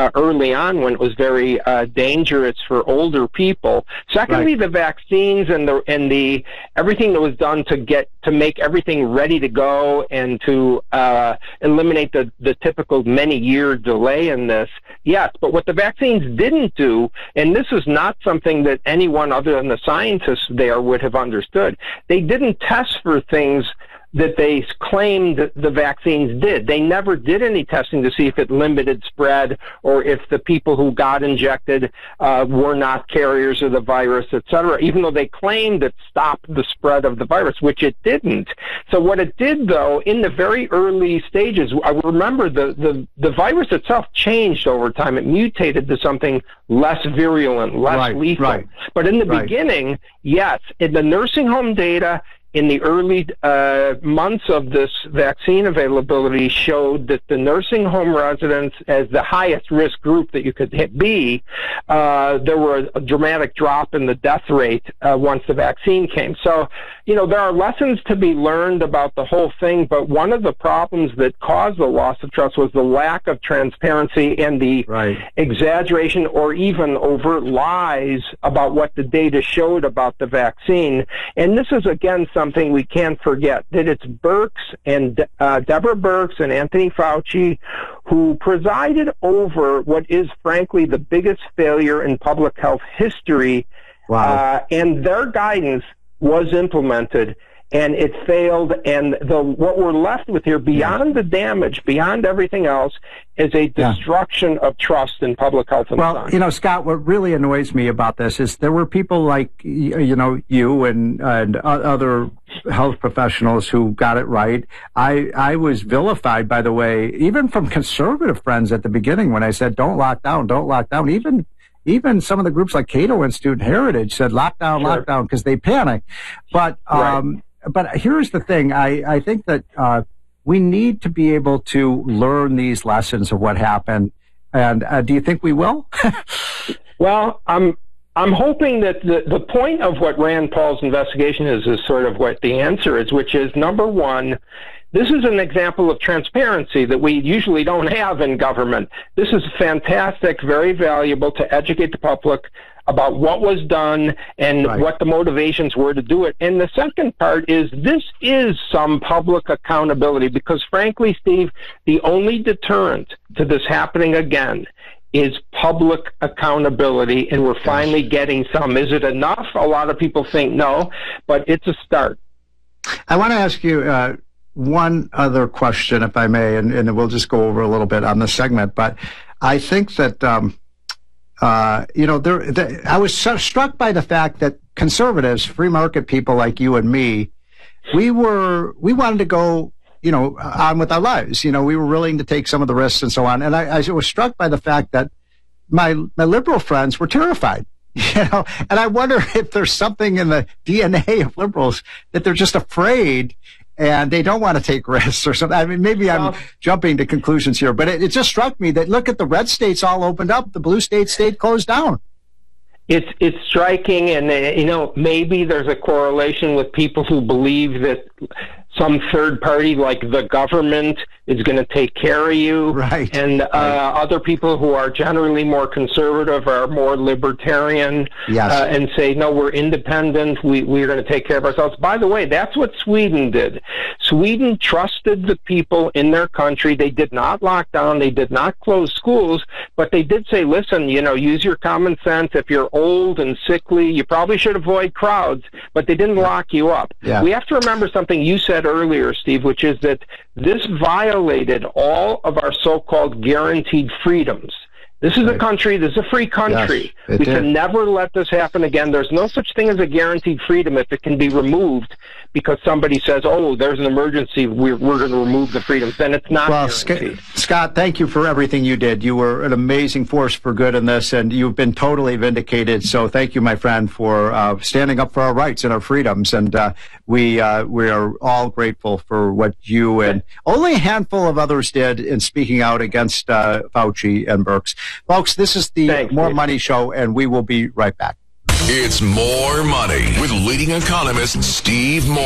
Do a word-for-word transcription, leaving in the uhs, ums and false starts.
uh, early on when it was very uh, dangerous for older people. Secondly, right. the vaccines and the and the everything that was done to get to make everything ready to go and to uh, eliminate the the typical many year delay in this. Yes, but what the vaccines didn't do, and this is not something that anyone other than the scientists there would have understood, they didn't test for things that they claimed that the vaccines did. They never did any testing to see if it limited spread or if the people who got injected uh, were not carriers of the virus, et cetera, even though they claimed it stopped the spread of the virus, which it didn't. So what it did, though, in the very early stages, I remember the, the, the virus itself changed over time. It mutated to something less virulent, less right, lethal. Right. But in the right. beginning, yes, in the nursing home data, in the early uh, months of this vaccine availability showed that the nursing home residents, as the highest risk group that you could hit, be, uh, there were a dramatic drop in the death rate uh, once the vaccine came. So, you know, there are lessons to be learned about the whole thing, but one of the problems that caused the loss of trust was the lack of transparency and the right. exaggeration or even overt lies about what the data showed about the vaccine. And this is, again, something Something we can't forget, that it's Birx and uh, Deborah Birx and Anthony Fauci who presided over what is, frankly, the biggest failure in public health history. Wow. Uh, and their guidance was implemented, and it failed. And the what we're left with here, beyond yeah. the damage, beyond everything else, is a destruction yeah. of trust in public health and well, science. You know, Scott, what really annoys me about this is there were people like, you know, you and, and other health professionals who got it right. I, I was vilified, by the way, even from conservative friends at the beginning when I said, don't lock down, don't lock down. Even Even some of the groups like Cato Institute and Heritage said lockdown, sure. lockdown, because they panicked. But um, right. but here's the thing. I, I think that uh, we need to be able to learn these lessons of what happened. And uh, do you think we will? Well, I'm I'm hoping that the, the point of what Rand Paul's investigation is is sort of what the answer is, which is, number one, this is an example of transparency that we usually don't have in government. This is fantastic, very valuable to educate the public about what was done and right. what the motivations were to do it. And the second part is this is some public accountability because, frankly, Steve, the only deterrent to this happening again is public accountability, and we're finally getting some. Is it enough? A lot of people think no, but it's a start. I want to ask you uh, one other question, if I may, and, and we'll just go over a little bit on this segment. But I think that, um, uh, you know, there, the, I was so struck by the fact that conservatives, free market people like you and me, we were, we wanted to go, you know, on with our lives. You know, we were willing to take some of the risks and so on. And I, I was struck by the fact that my, my liberal friends were terrified. You know, and I wonder if there's something in the D N A of liberals that they're just afraid and they don't want to take risks or something. I mean, maybe I'm well, jumping to conclusions here, but it, it just struck me that, look at the red states all opened up. The blue states stayed closed down. It's, it's striking. And, uh, you know, maybe there's a correlation with people who believe that some third party like the government is going to take care of you. Right. And uh, right. other people who are generally more conservative are more libertarian yes. uh, and say, no, we're independent. We, we're going to take care of ourselves. By the way, that's what Sweden did. Sweden trusted the people in their country. They did not lock down. They did not close schools, but they did say, listen, you know, use your common sense. If you're old and sickly, you probably should avoid crowds, but they didn't yeah. lock you up. Yeah. We have to remember something you said earlier, Steve, which is that this violated all of our so-called guaranteed freedoms. This is right. a country, this is a free country. Yes, we did. can never let this happen again. There's no such thing as a guaranteed freedom if it can be removed because somebody says, oh, there's an emergency, we're, we're going to remove the freedoms. Then it's not well, guaranteed. Sc- Scott, thank you for everything you did. You were an amazing force for good in this, and you've been totally vindicated. So thank you, my friend, for uh, standing up for our rights and our freedoms. And uh, we uh, we are all grateful for what you and only a handful of others did in speaking out against uh, Fauci and Birx. Folks, this is the Thanks, More Dave. Money Show, and we will be right back. It's More Money with leading economist Steve Moore.